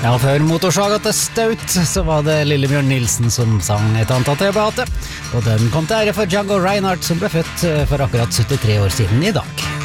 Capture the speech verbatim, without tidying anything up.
Ja, før Motorsaga til Staut, så var det Lillebjørn Nilsen som sang et annet til Beate. Og den kom til ære for Django Reinhardt, som ble født for akkurat syttitre år siden i dag.